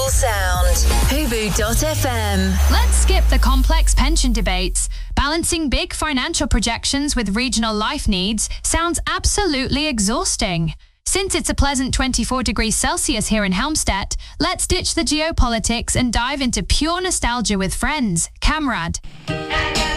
local sound. Hubu.fm. Let's skip the complex pension debates. Balancing big financial projections with regional life needs sounds absolutely exhausting. Since it's a pleasant 24 degrees Celsius here in Helmstedt, let's ditch the geopolitics and dive into pure nostalgia with friends. Kamrad.